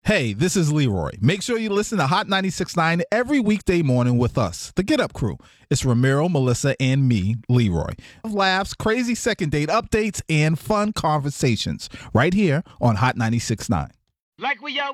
Hey, this is Leroy. Make sure you listen to Hot 96.9 every weekday morning with us, the Get Up Crew. It's Ramiro, Melissa, and me, Leroy. Laughs, crazy second date updates, and fun conversations right here on Hot 96.9. Like we